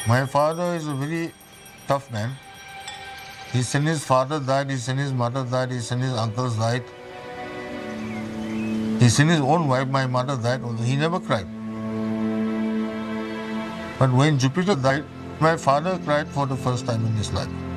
My father is a very tough man. He's seen his father died, he's seen his mother died, he's seen his uncles died. He's seen his own wife, my mother died, although he never cried. But when Jupiter died, my father cried for the first time in his life.